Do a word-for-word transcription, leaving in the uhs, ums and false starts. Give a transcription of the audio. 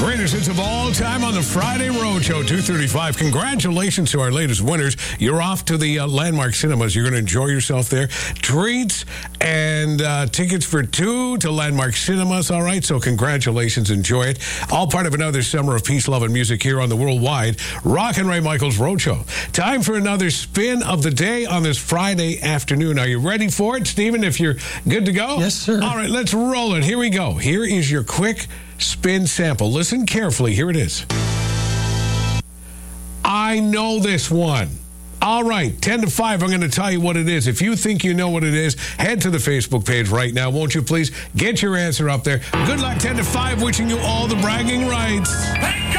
Greatest hits of all time on the Friday Road Show, two thirty-five. Congratulations to our latest winners. You're off to the uh, Landmark Cinemas. You're going to enjoy yourself there. Treats and uh, tickets for two to Landmark Cinemas, all right? So congratulations. Enjoy it. All part of another summer of peace, love, and music here on the Worldwide Rock and Ray Michaels Road Show. Time for another spin of the day on this Friday afternoon. Are you ready for it, Stephen, if you're good to go? Yes, sir. All right, let's roll it. Here we go. Here is your quick spin sample. Listen carefully. Here it is. I know this one. All right, ten to five, I'm going to tell you what it is. If you think you know what it is, head to the Facebook page right now. Won't you please get your answer up there? Good luck, ten to five. Wishing you all the bragging rights.